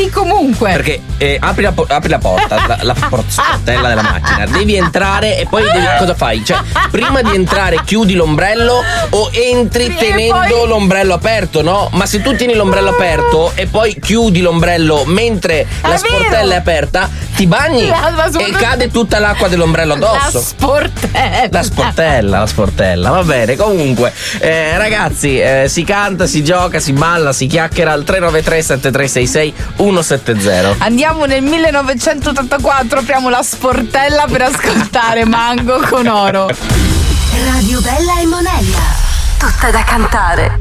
scendi comunque. Perché apri la porta, la sportella della macchina, devi entrare e poi cosa fai? Cioè, prima di entrare chiudi l'ombrello o entri tenendo l'ombrello aperto, no? Ma se tu tieni l'ombrello aperto e poi chiudi l'ombrello mentre la sportella è aperta, ti bagni e cade tutta l'acqua dell'ombrello addosso. La sportella. Va bene, comunque, ragazzi, si canta, si gioca, si balla, si chiacchiera al 393 7366 170. Andiamo nel 1984, apriamo la sportella per ascoltare Mango con Oro. Radio Bella e Monella, tutta da cantare.